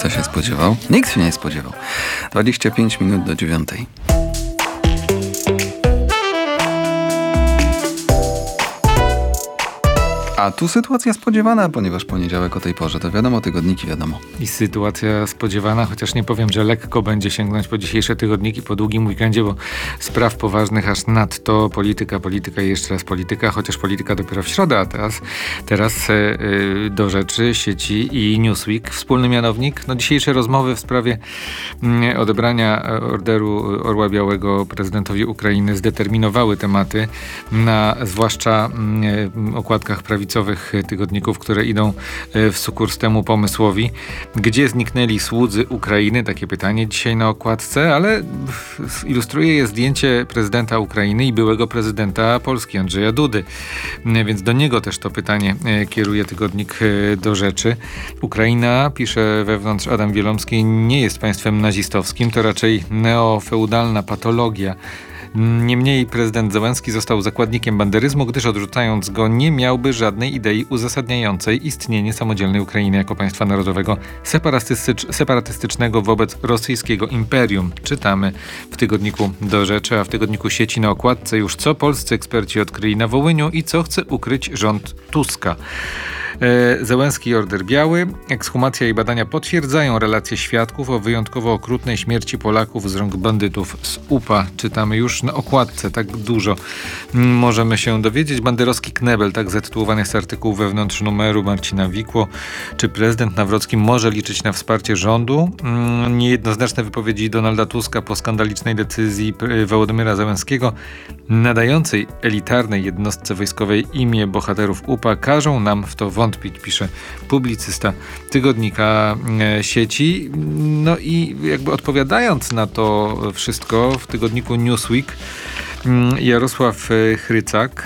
Kto się spodziewał? Nikt się nie spodziewał. 25 minut do 9. A tu sytuacja spodziewana, ponieważ poniedziałek o tej porze, to wiadomo, tygodniki wiadomo. I sytuacja spodziewana, chociaż nie powiem, że lekko będzie sięgnąć po dzisiejsze tygodniki, po długim weekendzie, bo spraw poważnych aż nadto polityka i jeszcze raz polityka, chociaż polityka dopiero w środę, a teraz do rzeczy, sieci i Newsweek. Wspólny mianownik, dzisiejsze rozmowy w sprawie odebrania Orderu Orła Białego prezydentowi Ukrainy zdeterminowały tematy na zwłaszcza okładkach prawicowych tygodników, które idą w sukurs temu pomysłowi. Gdzie zniknęli słudzy Ukrainy? Takie pytanie dzisiaj na okładce, ale ilustruje je zdjęcie prezydenta Ukrainy i byłego prezydenta Polski, Andrzeja Dudy. Więc do niego też to pytanie kieruje tygodnik do rzeczy. Ukraina, pisze wewnątrz Adam Wielomski, nie jest państwem nazistowskim, to raczej neofeudalna patologia. Niemniej prezydent Zełenski został zakładnikiem banderyzmu, gdyż odrzucając go nie miałby żadnej idei uzasadniającej istnienie samodzielnej Ukrainy jako państwa narodowego separatystycznego wobec rosyjskiego imperium. Czytamy w tygodniku do rzeczy, a w tygodniku sieci na okładce już co polscy eksperci odkryli na Wołyniu i co chce ukryć rząd Tuska. Zełenski Order Biały. Ekshumacja i badania potwierdzają relacje świadków o wyjątkowo okrutnej śmierci Polaków z rąk bandytów z UPA. Czytamy już na okładce, tak dużo możemy się dowiedzieć. Banderowski knebel, tak zatytułowany jest artykuł wewnątrz numeru Marcina Wikło. Czy prezydent Nawrocki może liczyć na wsparcie rządu? Niejednoznaczne wypowiedzi Donalda Tuska po skandalicznej decyzji Wołodymyra Zełenskiego nadającej elitarnej jednostce wojskowej imię bohaterów UPA każą nam w to wątpić, pisze publicysta tygodnika sieci. I jakby odpowiadając na to wszystko w tygodniku Newsweek Jarosław Chrycak,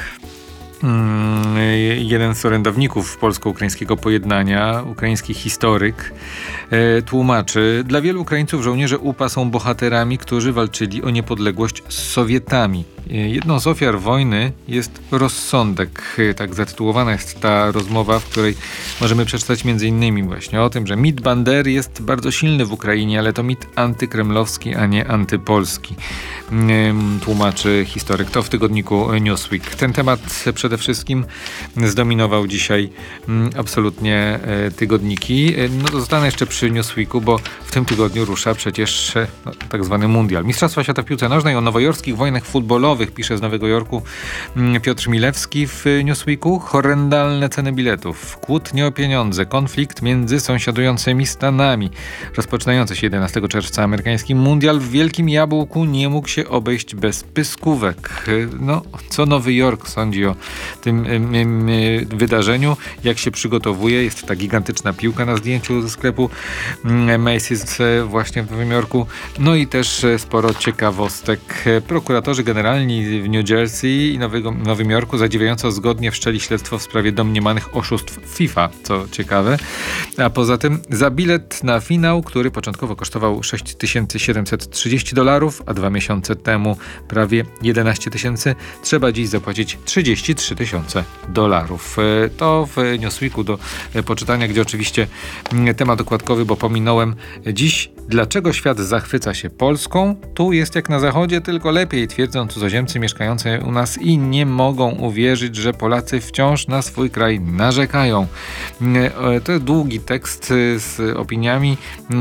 jeden z orędowników polsko-ukraińskiego pojednania, ukraiński historyk, tłumaczy: dla wielu Ukraińców żołnierze UPA są bohaterami, którzy walczyli o niepodległość z Sowietami. Jedną z ofiar wojny jest rozsądek. Tak zatytułowana jest ta rozmowa, w której możemy przeczytać m.in. właśnie o tym, że mit Bandery jest bardzo silny w Ukrainie, ale to mit antykremlowski, a nie antypolski. Tłumaczy historyk. To w tygodniku Newsweek. Ten temat przede wszystkim zdominował dzisiaj absolutnie tygodniki. To zostanę jeszcze przy Newsweeku, bo w tym tygodniu rusza przecież tak zwany mundial. Mistrzostwa Świata w piłce nożnej. O nowojorskich wojnach futbolowych pisze z Nowego Jorku Piotr Milewski w Newsweeku. Horrendalne ceny biletów, kłótnie o pieniądze, konflikt między sąsiadującymi stanami. Rozpoczynający się 11 czerwca amerykański mundial w Wielkim Jabłku nie mógł się obejść bez pyskówek. Co Nowy Jork sądzi o tym wydarzeniu? Jak się przygotowuje? Jest ta gigantyczna piłka na zdjęciu ze sklepu Macy's właśnie w Nowym Jorku. I też sporo ciekawostek. Prokuratorzy generalni w New Jersey i Nowym Jorku zadziwiająco zgodnie wszczęli śledztwo w sprawie domniemanych oszustw FIFA, co ciekawe. A poza tym za bilet na finał, który początkowo kosztował $6730, a 2 miesiące temu prawie 11 000, trzeba dziś zapłacić $33 000. To w Newsweeku do poczytania, gdzie oczywiście temat okładkowy, bo pominąłem dziś. Dlaczego świat zachwyca się Polską? Tu jest jak na zachodzie, tylko lepiej, twierdzą cudzoziemcy mieszkający u nas i nie mogą uwierzyć, że Polacy wciąż na swój kraj narzekają. To jest długi tekst z opiniami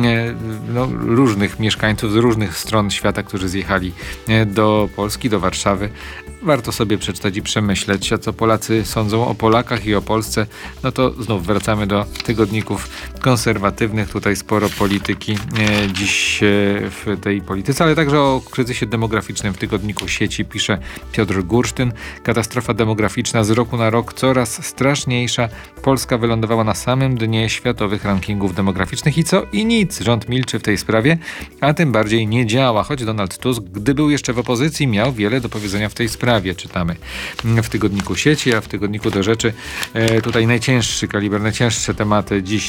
różnych mieszkańców z różnych stron świata, którzy zjechali do Polski, do Warszawy. Warto sobie przeczytać i przemyśleć, a co Polacy sądzą o Polakach i o Polsce. To znów wracamy do tygodników konserwatywnych. Tutaj sporo polityki dziś w tej polityce, ale także o kryzysie demograficznym w tygodniku sieci pisze Piotr Gursztyn. Katastrofa demograficzna z roku na rok coraz straszniejsza. Polska wylądowała na samym dnie światowych rankingów demograficznych i co? I nic. Rząd milczy w tej sprawie, a tym bardziej nie działa. Choć Donald Tusk, gdy był jeszcze w opozycji, miał wiele do powiedzenia w tej sprawie. Czytamy w tygodniku sieci, a w tygodniku do rzeczy tutaj najcięższy kaliber, najcięższe tematy dziś tak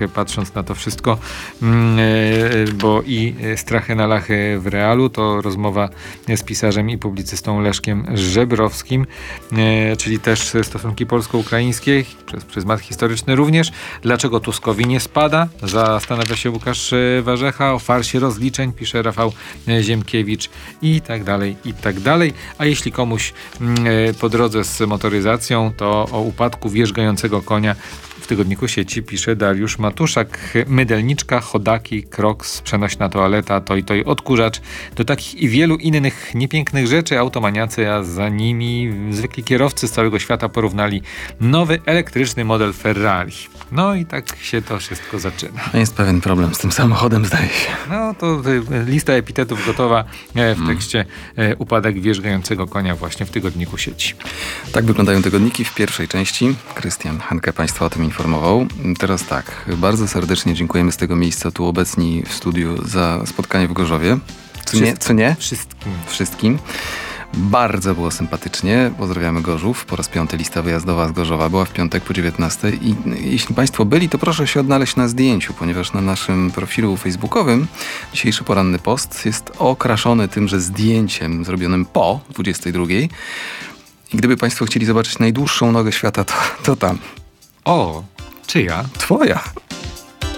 patrząc na to wszystko, bo i Strachy na Lachy w Realu to rozmowa z pisarzem i publicystą Leszkiem Żebrowskim, czyli też stosunki polsko-ukraińskie przez pryzmat historyczny również. Dlaczego Tuskowi nie spada? Zastanawia się Łukasz Warzecha. O farsie rozliczeń pisze Rafał Ziemkiewicz i tak dalej, i tak dalej. A jeśli komuś po drodze z motoryzacją, to o upadku wjeżdżającego konia w tygodniku Sieci pisze Dariusz Matuszak. Mydelniczka, chodaki, kroks, przenośna toaleta, toj odkurzacz. Do takich i wielu innych niepięknych rzeczy automaniacy, a za nimi zwykli kierowcy z całego świata porównali nowy elektryczny model Ferrari. No i tak się to wszystko zaczyna. Jest pewien problem z tym samochodem, zdaje się. No to lista epitetów gotowa w tekście Upadek wjeżdżającego konia właśnie w tygodniku Sieci. Tak wyglądają tygodniki w pierwszej części. Krystian Hanke Państwa o tym informował. Teraz tak, bardzo serdecznie dziękujemy z tego miejsca tu obecni w studiu za spotkanie w Gorzowie. Co nie? Wszystkim. Bardzo było sympatycznie. Pozdrawiamy Gorzów. Po raz 5 lista wyjazdowa z Gorzowa była w piątek po 19. I jeśli Państwo byli, to proszę się odnaleźć na zdjęciu, ponieważ na naszym profilu facebookowym dzisiejszy poranny post jest okraszony tymże zdjęciem zrobionym po 22. I gdyby Państwo chcieli zobaczyć najdłuższą nogę świata, to tam. O, czyja? Twoja.